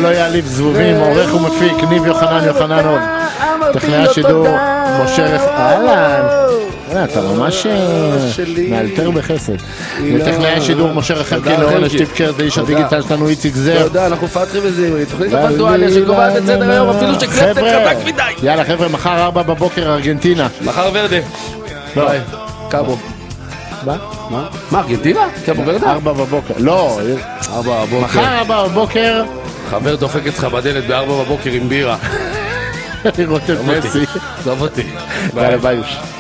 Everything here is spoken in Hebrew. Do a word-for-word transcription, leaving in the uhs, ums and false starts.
לא יעליב זבובים, עורך ומפיק, ניב יוחנן יוחננוב. טכנאי השידור, משה רח... אהלן. אתה ממש מאלתר בחסד. וטכנאי השידור, משה רחמקין, לאורן השטיפקר, ואיש הדיגיטל שלנו, איציק זר. תודה, אנחנו פתחים בזימרי. תוכנית הפנטואליה שקובעת את סדר היום, אפילו שקרסת חזק מדי. יאללה חבר'ה, מחר ארבע בבוקר, ארגנטינה. מחר ורדה. ביי. קאבו. מה? מה? מה, ארגנטינה? קאבו ורדה? ארבע בבוקר. לא. ארבע בבוקר. מחר ארבע בבוקר. חבר דופק אצלך בדלת בארבע בבוקר עם בירה. לראות את מסי. זוב אותי. ביי ביי.